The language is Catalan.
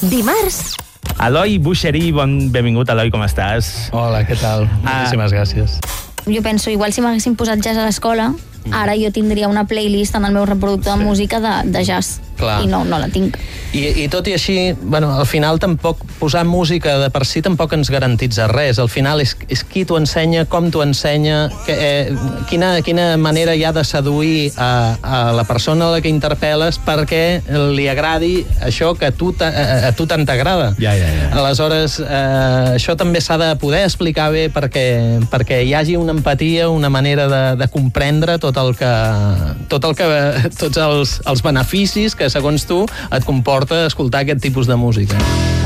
Dimarts. Eloi Buxerí, benvingut, Eloi, com estàs? Hola, què tal? Moltíssimes gràcies. Jo penso, igual si m'haguessin posat jazz a l'escola, ara jo tindria una playlist en el meu reproductor de música de jazz. Clar. I no la tinc. I tot i així, al final tampoc posar música de per si tampoc ens garantitza res. Al final és qui t'ho ensenya, com t'ho ensenya, quina manera hi ha de seduir a la persona a la que interpel·les perquè li agradi això que a tu tant t'agrada. Ja. Aleshores, això també s'ha de poder explicar bé perquè hi hagi una empatia, una manera de comprendre tots els beneficis que segons tu et comporta escoltar aquest tipus de música.